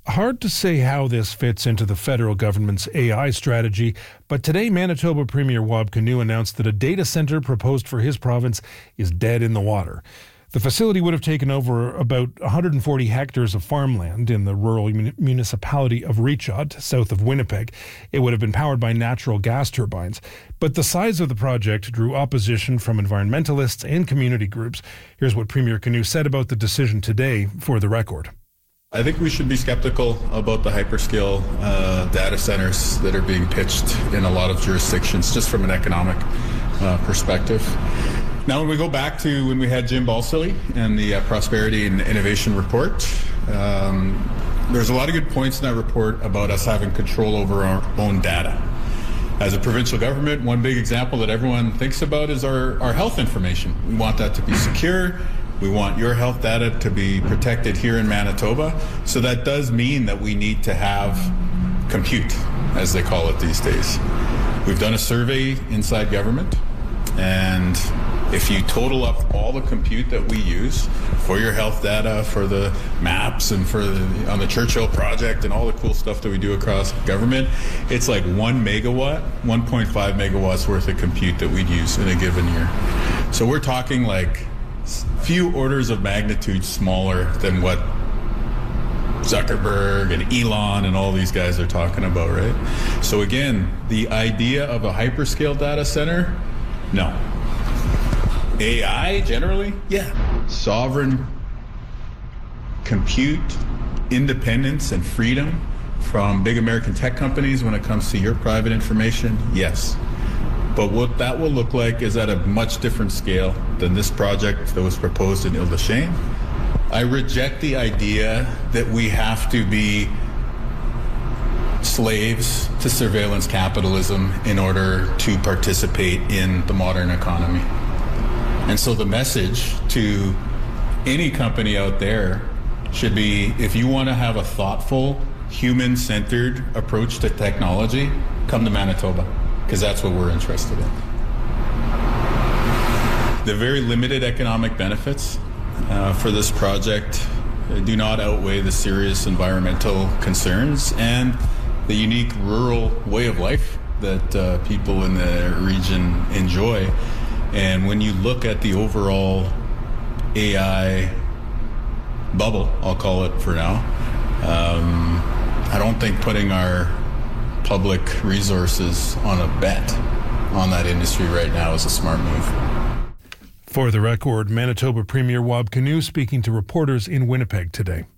Hard to say how this fits into the federal government's AI strategy, but today Manitoba Premier Wab Kinew announced that a data centre proposed for his province is dead in the water. The facility would have taken over about 140 hectares of farmland in the rural municipality of Reachot, south of Winnipeg. It would have been powered by natural gas turbines. But the size of the project drew opposition from environmentalists and community groups. Here's what Premier Kinew said about the decision today for the record. I think we should be skeptical about the hyperscale data centers that are being pitched in a lot of jurisdictions, just from an economic perspective. Now, when we go back to when we had Jim Balsillie and the Prosperity and Innovation Report, there's a lot of good points in that report about us having control over our own data. As a provincial government, one big example that everyone thinks about is our health information. We want that to be secure. We want your health data to be protected here in Manitoba. So that does mean that we need to have compute, as they call it these days. We've done a survey inside government, and if you total up all the compute that we use for your health data, for the maps, and on the Churchill project and all the cool stuff that we do across government, it's like 1 megawatt, 1.5 megawatts worth of compute that we'd use in a given year. So we're talking like few orders of magnitude smaller than what Zuckerberg and Elon and all these guys are talking about, right? So again, the idea of a hyperscale data center, no. AI generally, yeah. Sovereign compute, independence and freedom from big American tech companies when it comes to your private information, yes. But what that will look like is at a much different scale than this project that was proposed in Ile-des-Chênes. I reject the idea that we have to be slaves to surveillance capitalism in order to participate in the modern economy. And so the message to any company out there should be, if you want to have a thoughtful, human-centered approach to technology, come to Manitoba, because that's what we're interested in. The very limited economic benefits for this project do not outweigh the serious environmental concerns and the unique rural way of life that people in the region enjoy. And when you look at the overall AI bubble, I'll call it for now, I don't think putting our public resources on a bet on that industry right now is a smart move. For the record, Manitoba Premier Wab Kinew speaking to reporters in Winnipeg today.